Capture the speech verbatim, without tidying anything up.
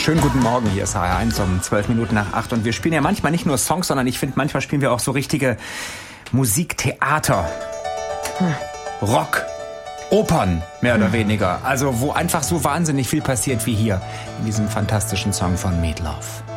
Schönen guten Morgen, hier ist H R eins um zwölf Minuten nach acht und wir spielen ja manchmal nicht nur Songs, sondern ich finde, manchmal spielen wir auch so richtige Musiktheater, Rock, Opern, mehr oder weniger. Also wo einfach so wahnsinnig viel passiert wie hier in diesem fantastischen Song von Meat Loaf.